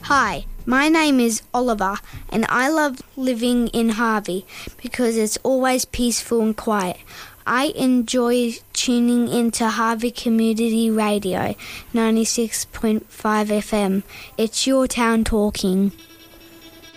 Hi, my name is Oliver and I love living in Harvey because it's always peaceful and quiet. I enjoy tuning into Harvey Community Radio 96.5 FM. It's your town talking.